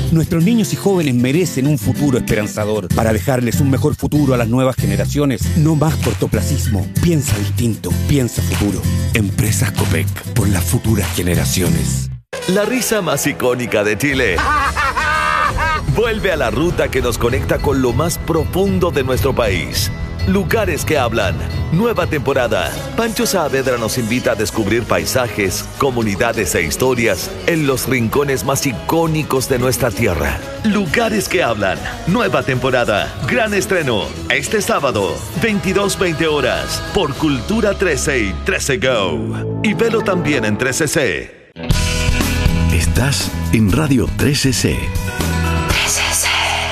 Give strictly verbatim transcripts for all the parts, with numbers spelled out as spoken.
Nuestros niños y jóvenes merecen un futuro esperanzador. Para dejarles un mejor futuro a las nuevas generaciones, no más cortoplacismo. Piensa distinto, piensa futuro. Empresas Copec, por las futuras generaciones. La risa más icónica de Chile vuelve a la ruta que nos conecta con lo más profundo de nuestro país. Lugares que hablan. Nueva temporada. Pancho Saavedra nos invita a descubrir paisajes, comunidades e historias en los rincones más icónicos de nuestra tierra. Lugares que hablan. Nueva temporada. Gran estreno. Este sábado, veintidós veinte horas, por Cultura trece y trece Go. Y velo también en trece C. Estás en Radio trece C. trece C.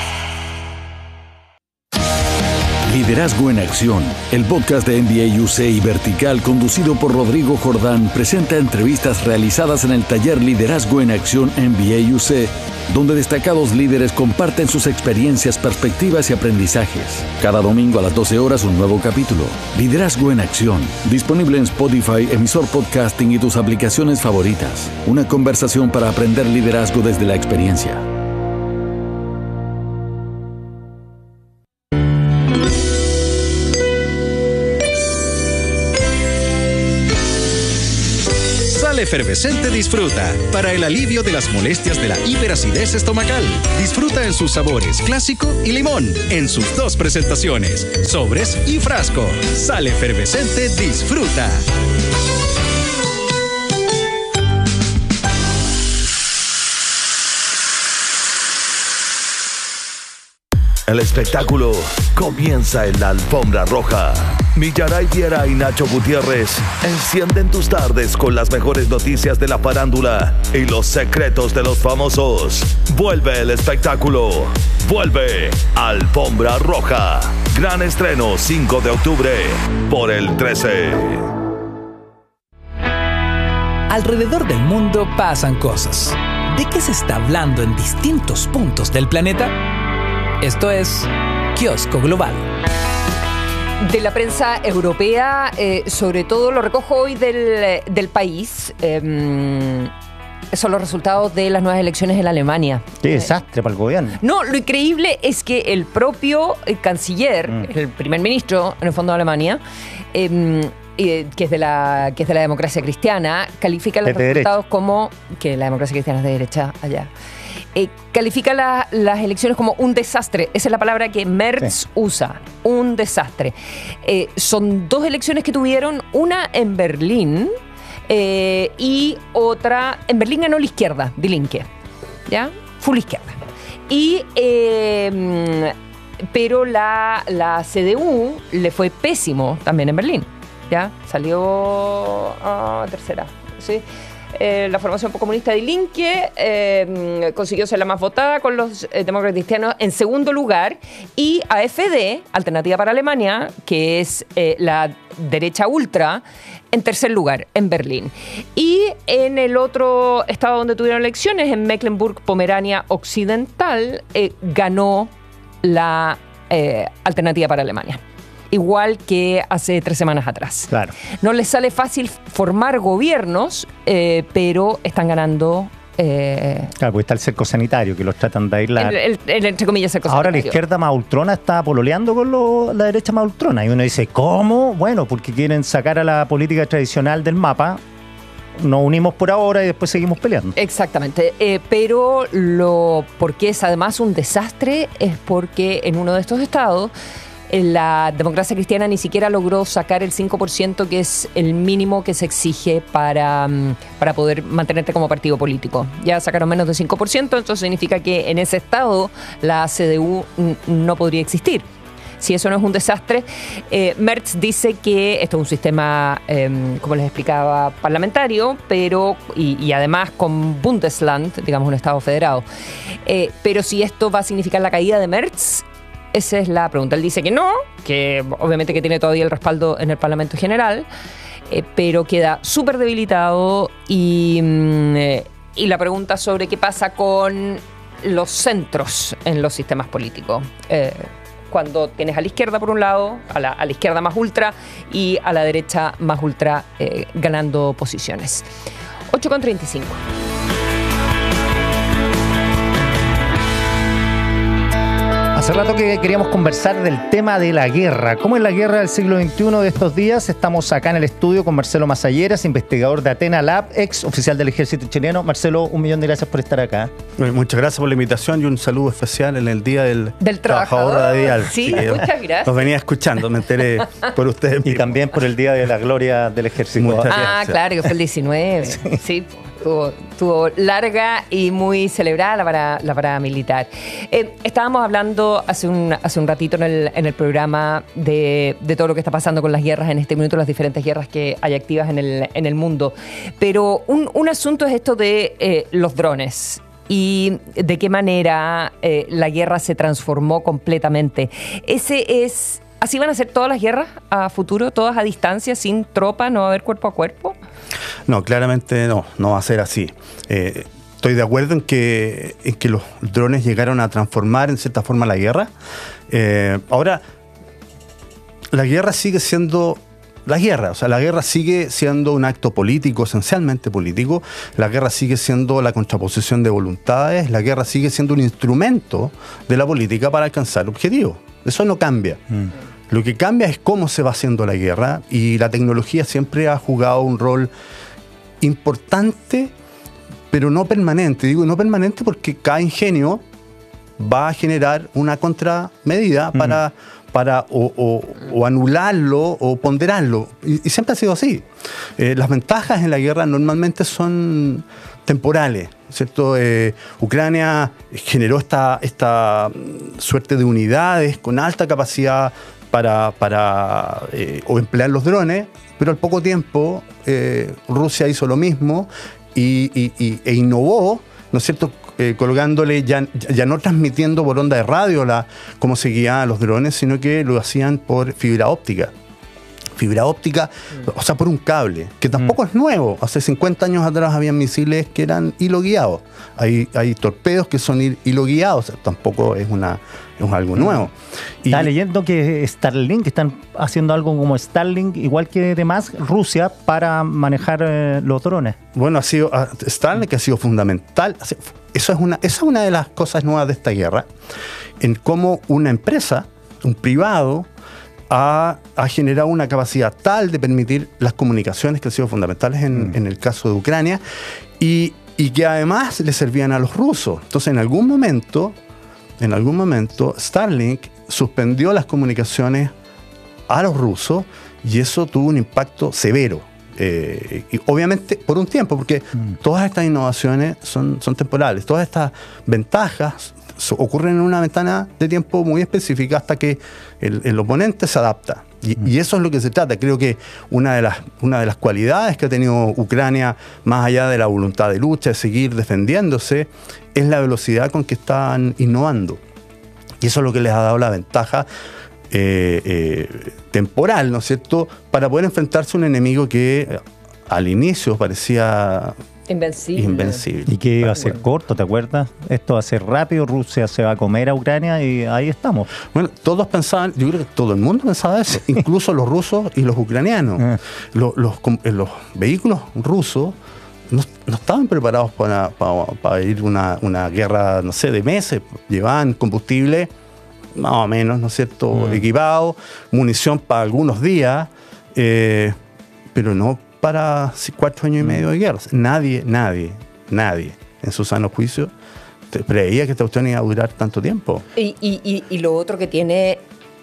Liderazgo en Acción, el podcast de N B A U C y Vertical, conducido por Rodrigo Jordán, presenta entrevistas realizadas en el taller Liderazgo en Acción N B A U C, donde destacados líderes comparten sus experiencias, perspectivas y aprendizajes. Cada domingo a las doce horas un nuevo capítulo. Liderazgo en Acción, disponible en Spotify, emisor podcasting y tus aplicaciones favoritas. Una conversación para aprender liderazgo desde la experiencia. Efervescente Disfruta, para el alivio de las molestias de la hiperacidez estomacal. Disfruta en sus sabores clásico y limón, en sus dos presentaciones, sobres y frasco. Sal Efervescente Disfruta. El espectáculo comienza en la alfombra roja. Millaray Viera y Nacho Gutiérrez encienden tus tardes con las mejores noticias de la farándula y los secretos de los famosos. Vuelve el espectáculo. Vuelve Alfombra Roja. Gran estreno cinco de octubre por el trece. Alrededor del mundo pasan cosas. ¿De qué se está hablando en distintos puntos del planeta? Esto es Kiosco Global. De la prensa europea, eh, sobre todo lo recojo hoy del, del país, eh, son los resultados de las nuevas elecciones en Alemania. Qué desastre para el gobierno. No, lo increíble es que el propio eh, canciller, mm. el primer ministro, en el fondo de Alemania, eh, eh, que, es de la, que es de la democracia cristiana, califica los de resultados derecha. como... que la democracia cristiana es de derecha allá. Eh, califica la, las elecciones como un desastre. Esa es la palabra que Merz sí. usa. Un desastre. Eh, son dos elecciones que tuvieron, una en Berlín eh, y otra... En Berlín ganó la izquierda, Die Linke. ¿Ya? Full izquierda. Y... Eh, pero la, la C D U le fue pésimo también en Berlín. ¿Ya? Salió oh, tercera. ¿Sí? Eh, la formación comunista de Die Linke eh, consiguió ser la más votada con los eh, demócratas cristianos en segundo lugar, y A F D, Alternativa para Alemania, que es eh, la derecha ultra, en tercer lugar, en Berlín. Y en el otro estado donde tuvieron elecciones, en Mecklenburg-Pomerania Occidental, eh, ganó la eh, Alternativa para Alemania. Igual que hace tres semanas atrás. Claro. No les sale fácil formar gobiernos, eh, pero están ganando... Eh, claro, porque está el cerco sanitario, que los tratan de aislar. El, el, el, entre comillas, cerco Ahora sanitario. la izquierda más ultrona está pololeando con lo, la derecha más ultrona. Y uno dice, ¿cómo? Bueno, porque quieren sacar a la política tradicional del mapa. Nos unimos por ahora y después seguimos peleando. Exactamente. Eh, pero lo porque es además un desastre es porque en uno de estos estados la democracia cristiana ni siquiera logró sacar el cinco por ciento, que es el mínimo que se exige para, para poder mantenerte como partido político. Ya sacaron menos del cinco por ciento, entonces significa que en ese estado la C D U no podría existir. Si eso no es un desastre, eh, Merz dice que esto es un sistema, eh, como les explicaba, parlamentario, pero y, y además con Bundesland, digamos un estado federado. Eh, pero si esto va a significar la caída de Merz, esa es la pregunta. Él dice que no, que obviamente que tiene todavía el respaldo en el Parlamento General, eh, pero queda súper debilitado y, eh, y la pregunta sobre qué pasa con los centros en los sistemas políticos. Eh, cuando tienes a la izquierda por un lado, a la, a la izquierda más ultra y a la derecha más ultra eh, ganando posiciones. ocho con treinta y cinco. Hace rato que queríamos conversar del tema de la guerra. ¿Cómo es la guerra del siglo veintiuno de estos días? Estamos acá en el estudio con Marcelo Masalleras, investigador de Athena Lab, ex oficial del ejército chileno. Marcelo, un millón de gracias por estar acá. Muchas gracias por la invitación y un saludo especial en el Día del, del Trabajador Radial. Sí, sí, muchas gracias. Los venía escuchando, me enteré por ustedes mismos. Y también por el Día de la Gloria del Ejército. Muchas ah, gracias. Claro, que fue el diecinueve. Sí, sí. Tuvo, tuvo larga y muy celebrada la parada, la parada militar. Eh, estábamos hablando hace un, hace un ratito en el, en el programa de, de todo lo que está pasando con las guerras en este minuto, las diferentes guerras que hay activas en el, en el mundo. Pero un, un asunto es esto de eh, los drones y de qué manera eh, la guerra se transformó completamente. Ese es... ¿Así van a ser todas las guerras a futuro, todas a distancia, sin tropa, no va a haber cuerpo a cuerpo? No, claramente no, no va a ser así. Eh, estoy de acuerdo en que, en que los drones llegaron a transformar en cierta forma la guerra. Eh, ahora, la guerra sigue siendo la guerra, o sea, la guerra sigue siendo un acto político, esencialmente político. La guerra sigue siendo la contraposición de voluntades. La guerra sigue siendo un instrumento de la política para alcanzar objetivos. Eso no cambia. Mm. Lo que cambia es cómo se va haciendo la guerra, y la tecnología siempre ha jugado un rol importante, pero no permanente. Digo no permanente porque cada ingenio va a generar una contramedida mm. para, para o, o, o anularlo o ponderarlo. Y, y siempre ha sido así. Eh, las ventajas en la guerra normalmente son temporales, ¿cierto? Eh, Ucrania generó esta, esta suerte de unidades con alta capacidad para, para eh, o emplear los drones, pero al poco tiempo eh, Rusia hizo lo mismo y, y, y, e innovó, ¿no es cierto?, eh, colgándole, ya, ya no transmitiendo por onda de radio la, cómo se guiaban los drones, sino que lo hacían por fibra óptica. Fibra óptica, o sea, por un cable, que tampoco mm. es nuevo. Hace cincuenta años atrás había misiles que eran hilo guiados. Hay, hay torpedos que son hilo guiados, tampoco es, una, es algo nuevo. Y estaba leyendo que Starlink, están haciendo algo como Starlink, igual que demás, Rusia, para manejar eh, los drones. Bueno, ha sido, Starlink ha sido fundamental. Eso es, una, esa es una de las cosas nuevas de esta guerra, en cómo una empresa, un privado, Ha, ha generado una capacidad tal de permitir las comunicaciones que han sido fundamentales en, mm. en el caso de Ucrania y, y que además le servían a los rusos. Entonces, en algún momento, en algún momento, Starlink suspendió las comunicaciones a los rusos y eso tuvo un impacto severo. Eh, y obviamente por un tiempo, porque mm. todas estas innovaciones son, son temporales, todas estas ventajas ocurren en una ventana de tiempo muy específica hasta que el, el oponente se adapta. Y, y eso es lo que se trata. Creo que una de, las, una de las cualidades que ha tenido Ucrania, más allá de la voluntad de lucha, de seguir defendiéndose, es la velocidad con que están innovando. Y eso es lo que les ha dado la ventaja eh, eh, temporal, ¿no es cierto?, para poder enfrentarse a un enemigo que al inicio parecía Invencible. Invencible. Y que iba a ser corto, ¿te acuerdas? Esto va a ser rápido, Rusia se va a comer a Ucrania y ahí estamos. Bueno, todos pensaban, yo creo que todo el mundo pensaba eso, incluso los rusos y los ucranianos. Ah. Los, los, los vehículos rusos no, no estaban preparados para, para, para ir una, una guerra, no sé, de meses. Llevaban combustible, más o menos, ¿no es cierto?, mm. equipado, munición para algunos días, eh, pero no para cuatro años y medio de guerra. Nadie, nadie, nadie en su sano juicio preveía que esta cuestión iba a durar tanto tiempo. Y, y, y, y lo otro que tiene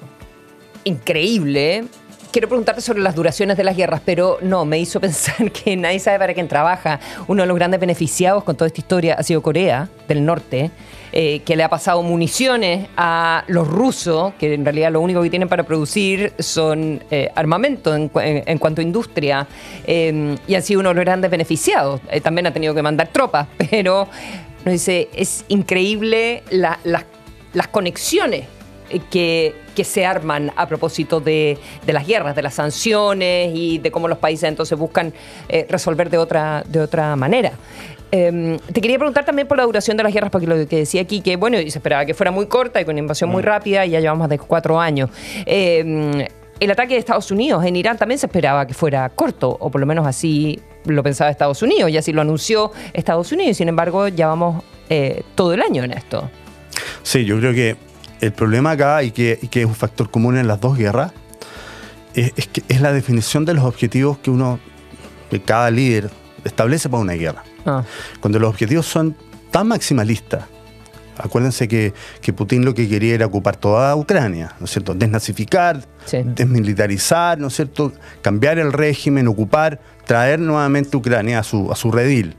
increíble, quiero preguntarte sobre las duraciones de las guerras, pero no, me hizo pensar que nadie sabe para quién trabaja. Uno de los grandes beneficiados con toda esta historia ha sido Corea del Norte, eh, que le ha pasado municiones a los rusos, que en realidad lo único que tienen para producir son eh, armamento en, en, en cuanto a industria, eh, y han sido uno de los grandes beneficiados. Eh, también ha tenido que mandar tropas, pero nos dice, es increíble la, la, las conexiones Que, que se arman a propósito de, de las guerras, de las sanciones y de cómo los países entonces buscan eh, resolver de otra, de otra manera. Eh, te quería preguntar también por la duración de las guerras, porque lo que decía aquí, que bueno, y se esperaba que fuera muy corta y con invasión muy rápida, y ya llevamos más de cuatro años. Eh, el ataque de Estados Unidos en Irán también se esperaba que fuera corto, o por lo menos así lo pensaba Estados Unidos, y así lo anunció Estados Unidos, y sin embargo ya vamos eh, todo el año en esto. Sí, yo creo que el problema acá, y que, y que es un factor común en las dos guerras, es, es que es la definición de los objetivos que uno, que cada líder establece para una guerra. Ah. Cuando los objetivos son tan maximalistas, acuérdense que, que Putin lo que quería era ocupar toda Ucrania, ¿no es cierto? Desnazificar, Sí. desmilitarizar, ¿no es cierto? Cambiar el régimen, ocupar, traer nuevamente Ucrania a su, a su redil.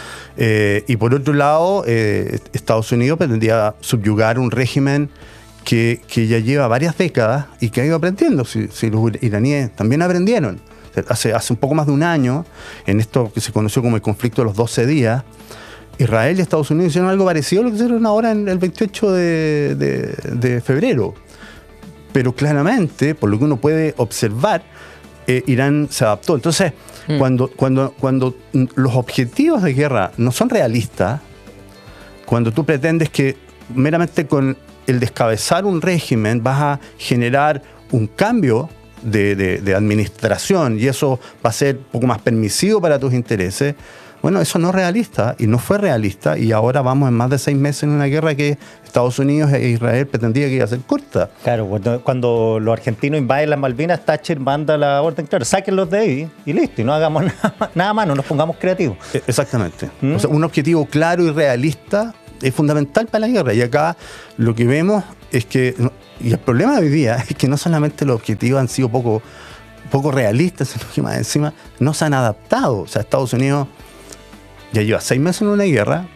Eh, y por otro lado, eh, Estados Unidos pretendía subyugar un régimen que, que ya lleva varias décadas y que ha ido aprendiendo. Si, si los iraníes también aprendieron. Hace, hace un poco más de un año, en esto que se conoció como el conflicto de los doce días, Israel y Estados Unidos hicieron algo parecido a lo que hicieron ahora en el veintiocho de, de, de febrero. Pero claramente, por lo que uno puede observar, eh, Irán se adaptó. Entonces, mm. cuando, cuando, cuando los objetivos de guerra no son realistas, cuando tú pretendes que meramente con el descabezar un régimen vas a generar un cambio de, de, de administración y eso va a ser un poco más permisivo para tus intereses, bueno, eso no es realista y no fue realista, y ahora vamos en más de seis meses en una guerra que Estados Unidos e Israel pretendía que iba a ser corta. Claro, cuando, cuando los argentinos invaden las Malvinas, Thatcher manda la orden, claro, sáquenlos de ahí y listo, y no hagamos nada, nada más, no nos pongamos creativos. Exactamente. ¿Mm? O sea, un objetivo claro y realista es fundamental para la guerra, y acá lo que vemos es que, y el problema de hoy día es que no solamente los objetivos han sido poco, poco realistas, sino que más encima no se han adaptado. O sea, Estados Unidos ya lleva seis meses en una guerra,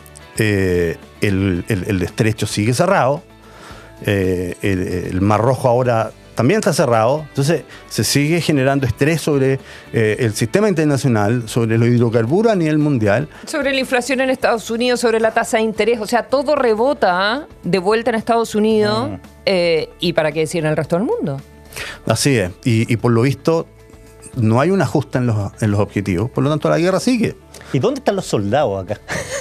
eh, el, el, el estrecho sigue cerrado, eh, el, el Mar Rojo ahora también está cerrado, entonces se sigue generando estrés sobre eh, el sistema internacional, sobre los hidrocarburos a nivel mundial. Sobre la inflación en Estados Unidos, sobre la tasa de interés, o sea, todo rebota ¿eh? de vuelta en Estados Unidos, mm. eh, y para qué decir en el resto del mundo. Así es, y, y por lo visto no hay un ajuste en los, en los objetivos, por lo tanto la guerra sigue. ¿Y dónde están los soldados acá?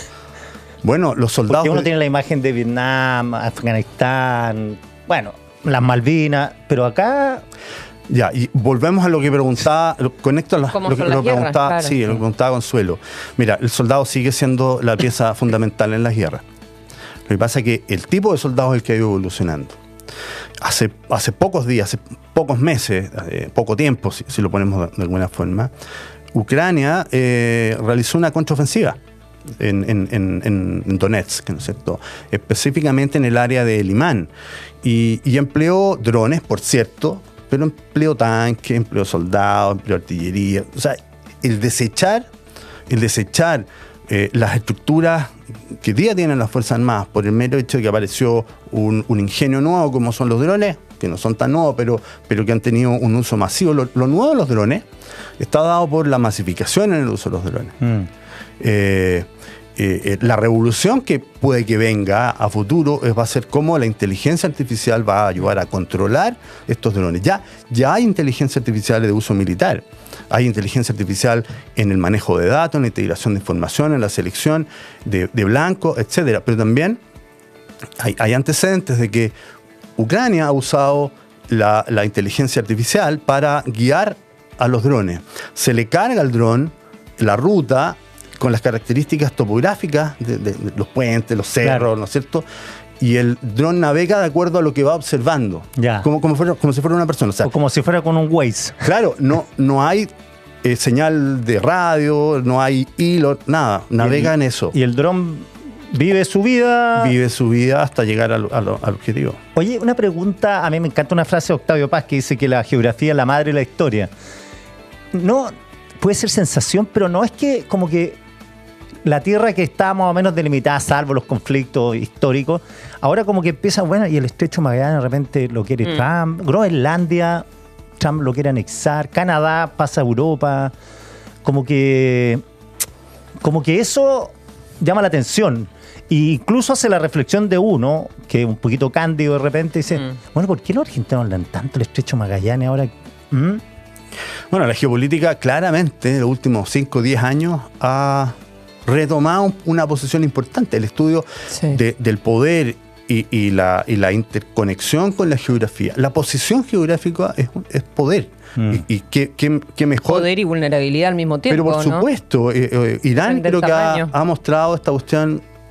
Bueno, los soldados... Porque uno tiene la imagen de Vietnam, Afganistán, bueno, las Malvinas, pero acá... Ya, y volvemos a lo que preguntaba, lo, conecto a la, ¿Cómo lo que son las lo guerras? preguntaba, Claro. sí, lo que preguntaba Consuelo. Mira, el soldado sigue siendo la pieza fundamental en las guerras. Lo que pasa es que el tipo de soldado es el que ha ido evolucionando. Hace, hace pocos días, hace pocos meses, eh, poco tiempo, si, si lo ponemos de, de alguna forma, Ucrania eh, realizó una contraofensiva en, en, en, en Donetsk, ¿no es cierto? Específicamente en el área de Limán. Y, y empleó drones, por cierto, pero empleó tanques, empleó soldados, empleó artillería. O sea, el desechar, el desechar eh, las estructuras que hoy día tienen las Fuerzas Armadas por el mero hecho de que apareció un, un ingenio nuevo como son los drones, que no son tan nuevos, pero, pero que han tenido un uso masivo. Lo, lo nuevo de los drones está dado por la masificación en el uso de los drones. Mm. Eh, eh, eh, la revolución que puede que venga a futuro es, va a ser cómo la inteligencia artificial va a ayudar a controlar estos drones. Ya, ya hay inteligencia artificial de uso militar. Hay inteligencia artificial en el manejo de datos, en la integración de información, en la selección de, de blancos, etcétera. Pero también hay, hay antecedentes de que Ucrania ha usado la, la inteligencia artificial para guiar a los drones. Se le carga al dron la ruta con las características topográficas de, de, de los puentes, los cerros, claro, ¿no es cierto? Y el dron navega de acuerdo a lo que va observando. Ya. Como, como, fuera, como si fuera una persona. O sea, o como si fuera con un Waze. Claro, no, no hay eh, señal de radio, no hay hilo, nada. Navega el, en eso. Y el dron vive su vida. Vive su vida hasta llegar al, al, al objetivo. Oye, una pregunta. A mí me encanta una frase de Octavio Paz que dice que la geografía es la madre de la historia. No, puede ser sensación, pero no es que como que la tierra que está más o menos delimitada, salvo los conflictos históricos, ahora como que empieza, bueno, y el estrecho Magallanes de repente lo quiere mm. Trump, Groenlandia, Trump lo quiere anexar, Canadá pasa a Europa, como que, como que eso llama la atención. E incluso hace la reflexión de uno, que es un poquito cándido de repente, dice, mm. bueno, ¿por qué los argentinos hablan tanto el estrecho Magallanes ahora? ¿Mm? Bueno, la geopolítica claramente en los últimos cinco o diez años ha retomado una posición importante. El estudio sí. de, del poder y, y, la, y la interconexión con la geografía. La posición geográfica es, es poder. Mm. Y, y qué, qué, qué mejor. Poder y vulnerabilidad al mismo tiempo. Pero por ¿no? supuesto, eh, eh, Irán creo que ha, ha mostrado esta cuestión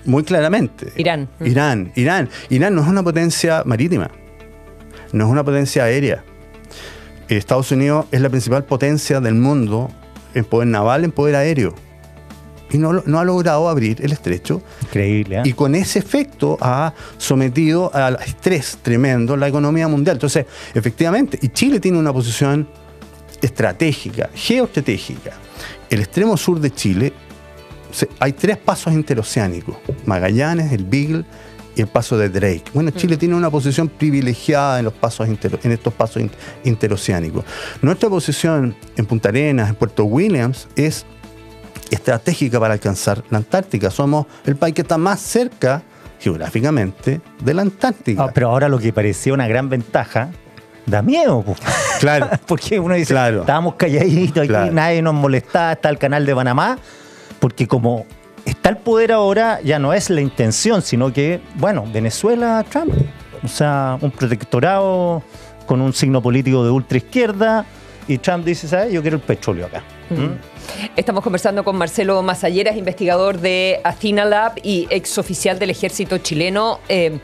muy claramente. Irán. Irán, Irán. Irán no es una potencia marítima, no es una potencia aérea. Estados Unidos es la principal potencia del mundo en poder naval, en poder aéreo. Y no, no ha logrado abrir el estrecho. Increíble, ¿eh? Y con ese efecto ha sometido al estrés tremendo la economía mundial. Entonces, efectivamente, y Chile tiene una posición estratégica, geoestratégica. El extremo sur de Chile, se, hay tres pasos interoceánicos: Magallanes, el Beagle y el paso de Drake. Bueno, Chile mm. tiene una posición privilegiada en, los pasos inter, en estos pasos interoceánicos. Nuestra posición en Punta Arenas, en Puerto Williams, es estratégica para alcanzar la Antártica. Somos el país que está más cerca geográficamente de la Antártica. Ah, pero ahora lo que parecía una gran ventaja da miedo, pues. Claro. Porque uno dice, claro. estábamos calladitos aquí, claro. nadie nos molestaba, está el canal de Panamá, porque como está el poder ahora, ya no es la intención, sino que, bueno, Venezuela, Trump, o sea, un protectorado con un signo político de ultra izquierda, y Trump dice, ¿sabes? Yo quiero el petróleo acá. ¿Mm? Estamos conversando con Marcelo Masalleras, investigador de Athena Lab y exoficial del ejército chileno. Eh,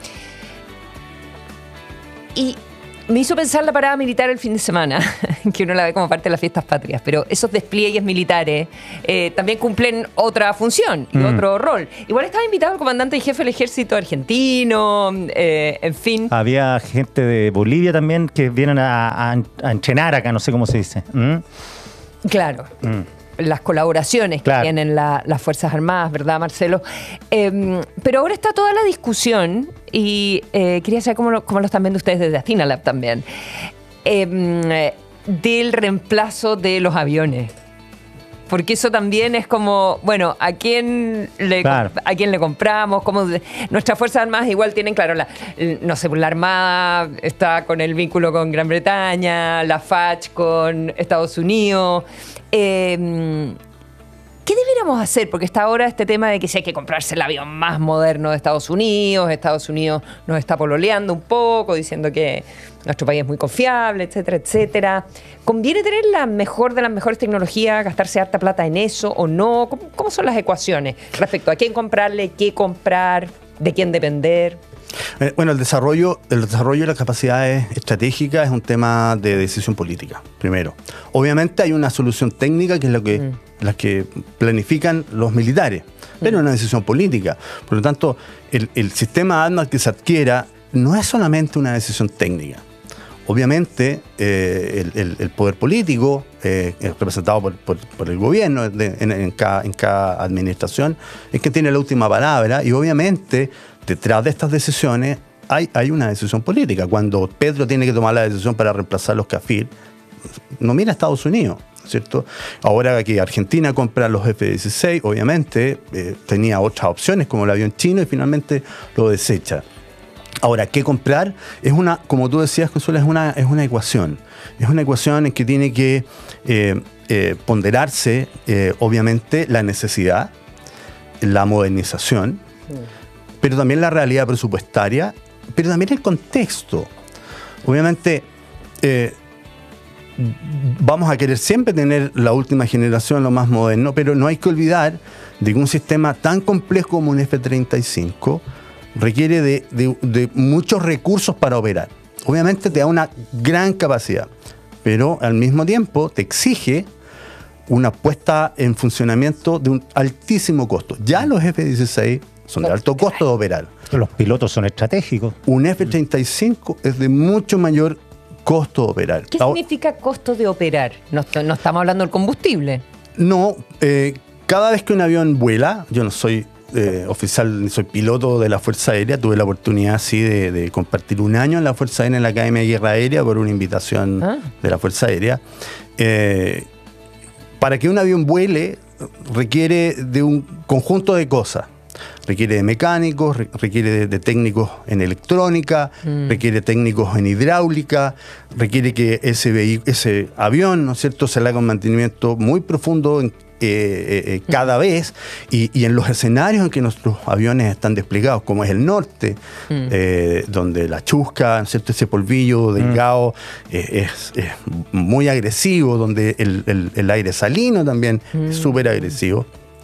y me hizo pensar la parada militar el fin de semana, que uno la ve como parte de las fiestas patrias, pero esos despliegues militares eh, también cumplen otra función y mm. otro rol. Igual estaba invitado el comandante y jefe del ejército argentino, eh, en fin. Había gente de Bolivia también que vienen a, a, a entrenar acá, no sé cómo se dice. ¿Mm? Claro. Mm. Las colaboraciones claro. que tienen la, las Fuerzas Armadas, ¿verdad, Marcelo? Eh, pero ahora está toda la discusión y eh, quería saber cómo lo, cómo lo están viendo ustedes desde Athena Lab también, eh, del reemplazo de los aviones. Porque eso también es como, bueno, ¿a quién le, claro. a quién le compramos? ¿Cómo de, nuestras Fuerzas Armadas igual tienen, claro, la, no sé, la Armada está con el vínculo con Gran Bretaña, la F A C con Estados Unidos. Eh, ¿Qué deberíamos hacer? Porque está ahora este tema de que si hay que comprarse el avión más moderno de Estados Unidos, Estados Unidos nos está pololeando un poco, diciendo que nuestro país es muy confiable, etcétera, etcétera. ¿Conviene tener la mejor de las mejores tecnologías, gastarse harta plata en eso o no? ¿Cómo, cómo son las ecuaciones respecto a quién comprarle, qué comprar, de quién depender? Eh, bueno, el desarrollo, el desarrollo de las capacidades estratégicas es un tema de decisión política, primero. Obviamente hay una solución técnica que es lo que, mm. la que planifican los militares, pero es mm. una decisión política. Por lo tanto, el, el sistema ADMAL que se adquiera no es solamente una decisión técnica. Obviamente, eh, el, el, el poder político, eh, representado por, por, por el gobierno de, en, en, cada, en cada administración, es que tiene la última palabra y obviamente detrás de estas decisiones hay, hay una decisión política. Cuando Pedro tiene que tomar la decisión para reemplazar los CAFIR, no mira a Estados Unidos, ¿cierto? Ahora que Argentina compra los F dieciséis, obviamente eh, tenía otras opciones como el avión chino y finalmente lo desecha. Ahora, ¿qué comprar? Es una, como tú decías, Consuelo, es una, es una ecuación. Es una ecuación en que tiene que eh, eh, ponderarse, eh, obviamente, la necesidad, la modernización, sí. pero también la realidad presupuestaria, pero también el contexto. Obviamente, eh, vamos a querer siempre tener la última generación, lo más moderno, pero no hay que olvidar de que un sistema tan complejo como un F treinta y cinco requiere de, de, de muchos recursos para operar. Obviamente te da una gran capacidad, pero al mismo tiempo te exige una puesta en funcionamiento de un altísimo costo. Ya los F dieciséis son de alto costo de operar. Los pilotos son estratégicos. Un F treinta y cinco es de mucho mayor costo de operar. ¿Qué Ahora, significa costo de operar? No, no estamos hablando del combustible. No, eh, cada vez que un avión vuela, yo no soy eh, oficial, ni soy piloto de la Fuerza Aérea, tuve la oportunidad sí de, de compartir un año en la Fuerza Aérea, en la Academia de Guerra Aérea, por una invitación ah. de la Fuerza Aérea. Eh, para que un avión vuele requiere de un conjunto de cosas. Requiere de mecánicos, requiere de, de técnicos en electrónica, mm. requiere técnicos en hidráulica, requiere que ese, vehi- ese avión, ¿no es cierto?, se le haga un mantenimiento muy profundo en, eh, eh, cada mm. vez y, y en los escenarios en que nuestros aviones están desplegados, como es el norte, mm. eh, donde la chusca, ¿no es cierto?, ese polvillo delgado mm. eh, es, es muy agresivo, donde el, el, el aire salino también mm. es súper agresivo.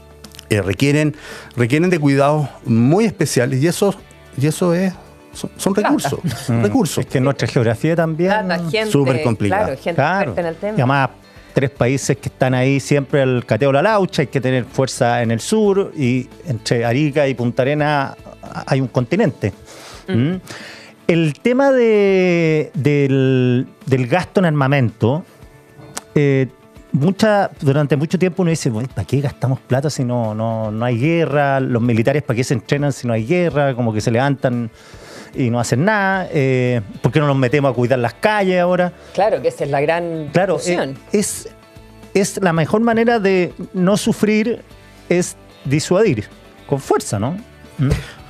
eh, requieren, requieren de cuidados muy especiales y eso, y eso es, son, son recursos. Mm. recursos. Es que nuestra geografía también Plata, súper complicada. Claro, gente Claro. experta en el tema. Y además, tres países que están ahí siempre al cateo la laucha, hay que tener fuerza en el sur, y entre Arica y Punta Arenas hay un continente. ¿Mm? El tema de, del, del gasto en armamento, eh, mucha, durante mucho tiempo uno dice, "Bueno, ¿para qué gastamos plata si no, no, no hay guerra? Los militares, ¿para qué se entrenan si no hay guerra? Como que se levantan y no hacen nada. Eh, ¿Por qué no nos metemos a cuidar las calles ahora? Claro, que esa es la gran Claro, discusión. eh, es, es la mejor manera de no sufrir, es disuadir con fuerza, ¿no? ¿Mm?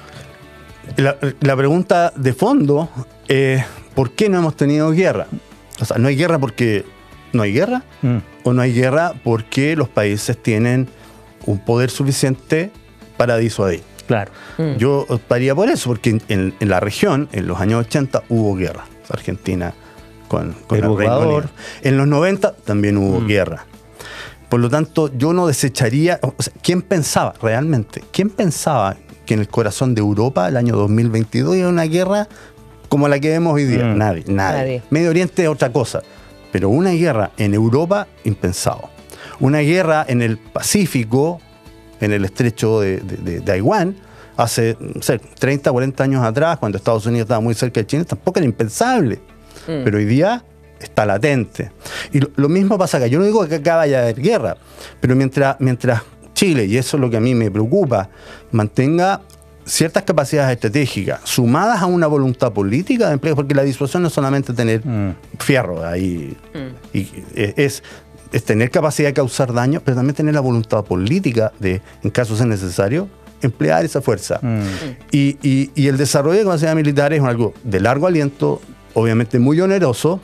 La, la pregunta de fondo es, ¿por qué no hemos tenido guerra? O sea, ¿no hay guerra porque no hay guerra? Mm. ¿O no hay guerra porque los países tienen un poder suficiente para disuadir? Claro. Mm. Yo optaría por eso, porque en, en- en la región, en los años ochenta, hubo guerra. Argentina con, con Perú, el Reino Ecuador. Unido. En los noventa también hubo Mm. guerra. Por lo tanto, yo no desecharía... O sea, ¿quién pensaba realmente? ¿Quién pensaba que en el corazón de Europa, el año dos mil veintidós, iba una guerra como la que vemos hoy día? Mm. Nadie, nadie, Nadie. Medio Oriente es otra cosa. Pero una guerra en Europa, impensado. Una guerra en el Pacífico, en el estrecho de, de- de- de Taiwán, hace no sé, treinta, cuarenta años atrás, cuando Estados Unidos estaba muy cerca de China, tampoco era impensable. Mm. Pero hoy día está latente. Y lo, lo mismo pasa acá. Yo no digo que acá vaya a haber guerra, pero mientras, mientras Chile, y eso es lo que a mí me preocupa, mantenga ciertas capacidades estratégicas sumadas a una voluntad política de empleo, porque la disuasión no es solamente tener Mm. fierro ahí, y es, es tener capacidad de causar daño, pero también tener la voluntad política de, en caso sea necesario, emplear esa fuerza. Mm. Y, y- y el desarrollo de capacidades militares es algo de largo aliento, obviamente muy oneroso,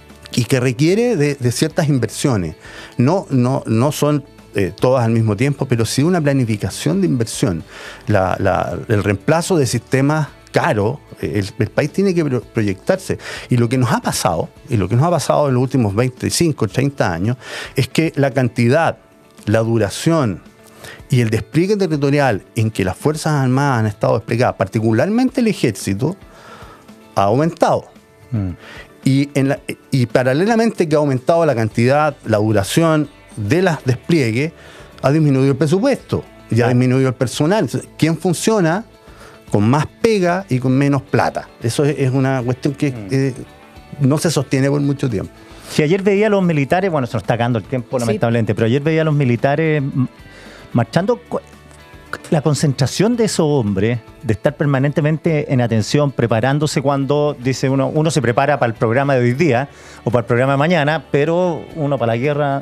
y que requiere de, de ciertas inversiones. No, no, no son eh, todas al mismo tiempo, pero sí una planificación de inversión. La- la- el reemplazo de sistemas caros, eh, el, el país tiene que pro- proyectarse. Y lo que nos ha pasado, y lo que nos ha pasado en los últimos veinticinco, treinta años, es que la cantidad, la duración y el despliegue territorial en que las Fuerzas Armadas han estado desplegadas, particularmente el ejército, ha aumentado. Mm. Y, en la- y paralelamente que ha aumentado la cantidad, la duración de las despliegues, ha disminuido el presupuesto y ha Claro. disminuido el personal. Entonces, ¿quién funciona con más pega y con menos plata? Eso es, es una cuestión que eh, no se sostiene por mucho tiempo. Si ayer veía a los militares, bueno, se nos está acabando el tiempo, Sí. lamentablemente, pero ayer veía a los militares mm, marchando. cu- La concentración de esos hombres, de estar permanentemente en atención, preparándose cuando, dice uno, uno se prepara para el programa de hoy día o para el programa de mañana, pero uno para la guerra.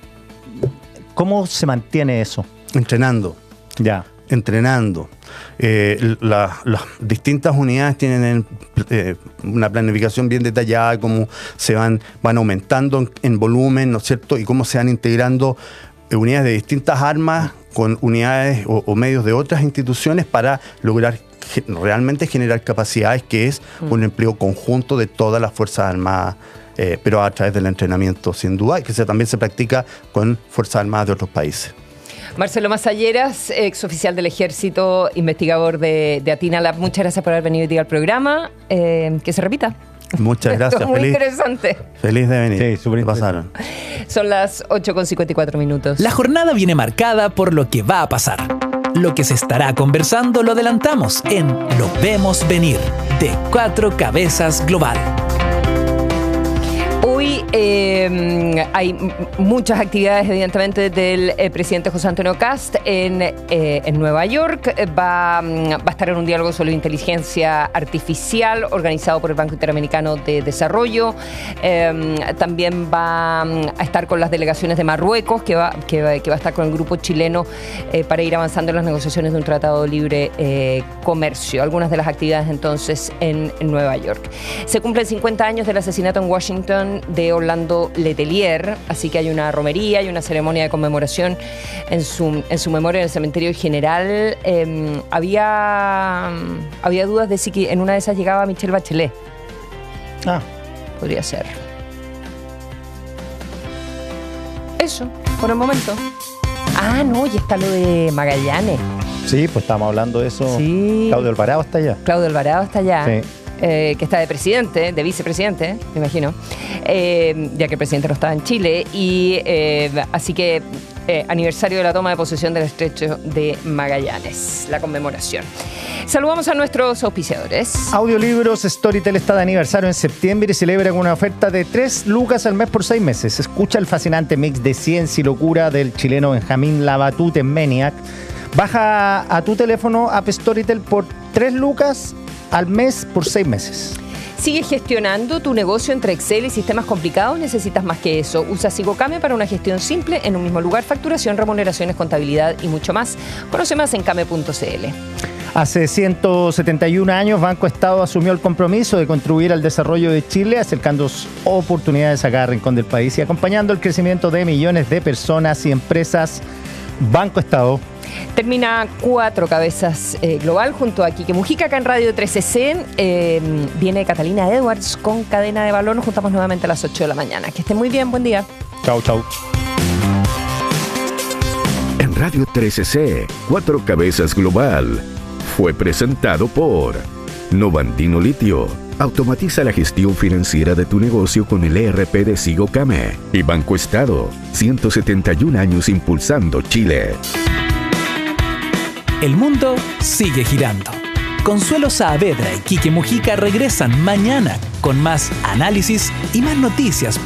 ¿Cómo se mantiene eso? Entrenando. Ya. entrenando. Eh, la- las distintas unidades tienen eh, una planificación bien detallada de cómo se van, van aumentando en, en volumen, ¿no es cierto? Y cómo se van integrando eh, unidades de distintas armas con unidades o, o medios de otras instituciones para lograr ge- realmente generar capacidades, que es un empleo conjunto de todas las Fuerzas Armadas, eh, pero a través del entrenamiento, sin duda, y que se, también se practica con Fuerzas Armadas de otros países. Marcelo Masalleras, ex oficial del Ejército, investigador de, de Atina Lab, muchas gracias por haber venido hoy día al programa. Eh, que se repita. Muchas gracias. Esto es muy Feliz, interesante. feliz de venir. Sí, súper ¿Qué pasaron? Son las ocho con cincuenta y cuatro minutos. La jornada viene marcada por lo que va a pasar. Lo que se estará conversando lo adelantamos en Lo Vemos Venir, de Cuatro Cabezas Global. Hoy eh, hay m- muchas actividades, evidentemente, del eh, presidente José Antonio Kast en, eh, en Nueva York. Eh, Va, mm, va a estar en un diálogo sobre inteligencia artificial organizado por el Banco Interamericano de Desarrollo. Eh, también va mm, a estar con las delegaciones de Marruecos, que va, que va, que va a estar con el grupo chileno eh, para ir avanzando en las negociaciones de un tratado de libre eh, comercio. Algunas de las actividades, entonces, en, en Nueva York. Se cumplen cincuenta años del asesinato en Washington de Orlando Letelier, así que hay una romería y una ceremonia de conmemoración en su, en su memoria en el cementerio general. Eh, había, había dudas de si que en una de esas llegaba Michelle Bachelet. Ah, Podría ser. Eso, por el momento. Ah, no, y está lo de Magallanes. Sí, pues estábamos hablando de eso. Sí. Claudio Alvarado está allá. Claudio Alvarado está allá. Sí. Eh, que está de presidente, de vicepresidente, me imagino, eh, ya que el presidente no estaba en Chile, y eh, así que eh, aniversario de la toma de posesión del estrecho de Magallanes, la conmemoración. Saludamos a nuestros auspiciadores. Audiolibros Storytel está de aniversario en septiembre y celebra con una oferta de tres lucas al mes por seis meses. Escucha el fascinante mix de ciencia y locura del chileno Benjamín Labatut en Maniac. Baja a tu teléfono App Storytel por tres lucas al mes por seis meses. ¿Sigue gestionando tu negocio entre Excel y sistemas complicados? Necesitas más que eso. Usa SigoCame para una gestión simple en un mismo lugar, facturación, remuneraciones, contabilidad y mucho más. Conoce más en came punto cl. Hace ciento setenta y un años, Banco Estado asumió el compromiso de contribuir al desarrollo de Chile, acercando oportunidades a cada rincón del país y acompañando el crecimiento de millones de personas y empresas. Banco Estado. Termina Cuatro Cabezas eh, Global junto a Quique Mujica acá en Radio trece ce. Eh, viene Catalina Edwards con Cadena de Valor. Nos juntamos nuevamente a las ocho de la mañana. Que estén muy bien. Buen día. Chau, chau. En Radio trece ce, Cuatro Cabezas Global fue presentado por Novandino Litio. Automatiza la gestión financiera de tu negocio con el E R P de SigoCame. Y Banco Estado, ciento setenta y un años impulsando Chile. El mundo sigue girando. Consuelo Saavedra y Quique Mujica regresan mañana con más análisis y más noticias.